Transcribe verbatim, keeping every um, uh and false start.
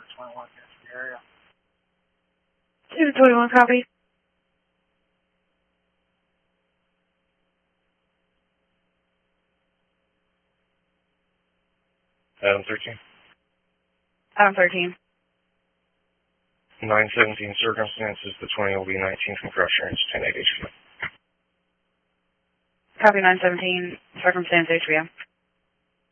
twenty-one, against the area. two twenty-one, copy. Adam thirteen. Adam thirteen. nine seventeen circumstances, the twenty will be nineteen from pressure, it's ten eight H V M. Copy nine seventeen, circumstance H V M.